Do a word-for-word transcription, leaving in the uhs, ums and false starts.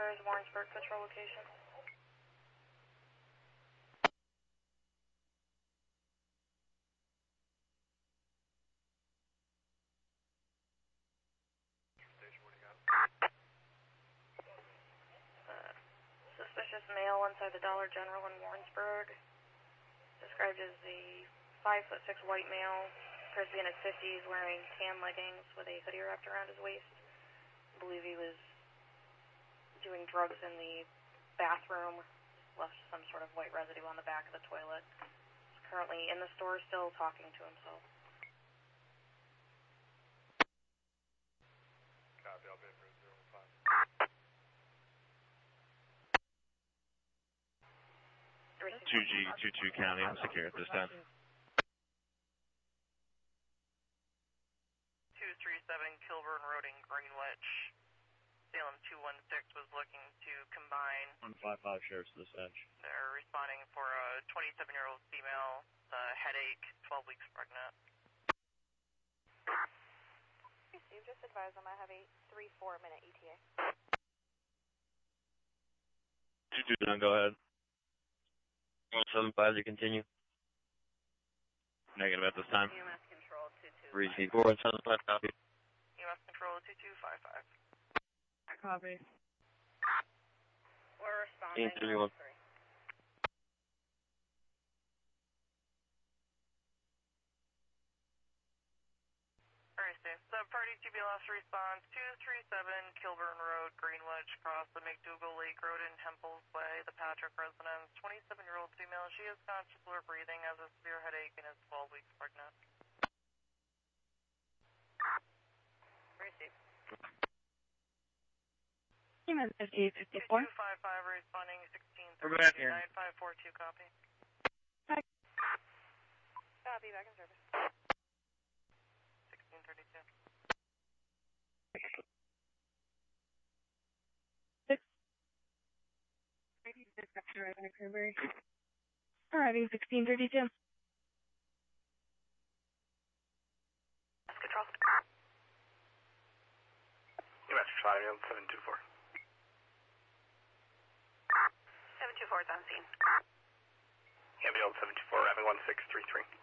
Where is Warrensburg Patrol location? Uh, suspicious male inside the Dollar General in Warrensburg. Described as a five foot six white male, appears to be in his fifties, wearing tan leggings with a hoodie wrapped around his waist. I believe he was doing drugs in the bathroom, left some sort of white residue on the back of the toilet. He's currently in the store still talking to himself. Copy, I'll be for zero five. two G, two two County, I'm secure at this time. two three seven Kilburn Road in Greenwich. Salem two one six was looking to combine. one five five Sheriff's Dispatch. They're responding for a twenty-seven-year-old female, uh, headache, twelve weeks pregnant. Received, just advised on my heavy three four minute E T A. two two nine, go ahead. one seven five to continue. Negative at this time. E M S control two two. Receive four one seven five, copy. E M S control two two five five. Copy. We're responding. thirty-one. Very safe. Sub-party to be lost response two three seven Kilburn Road, Greenwich, across the McDougal Lake Road in Hempels Way, the Patrick residence. twenty-seven-year-old female. She is conscious or breathing, has a severe headache, and is twelve weeks pregnant. Very safe. Human fifty fifty-four. two two five five responding sixteen We're back thirty-two here. nine five four two, copy. Back. Copy, back in service. sixteen thirty-two. Six. Arriving at Cranberry. Arriving sixteen thirty-two. Control. U S five, seven two four. seven two four is on scene. Ambulance seven two four, having one six three three.